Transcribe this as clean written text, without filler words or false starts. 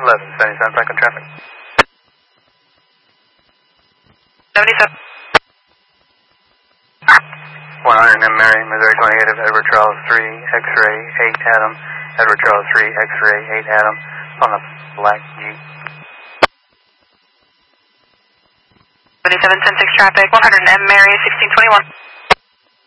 77 Franklin traffic. 77. 100 M Mary, Missouri 28 of Edward Charles 3, X-ray 8 Adam, Edward Charles 3, X-ray 8 Adam, on the black Jeep. 77 10-6 traffic, 100 M Mary, 1621.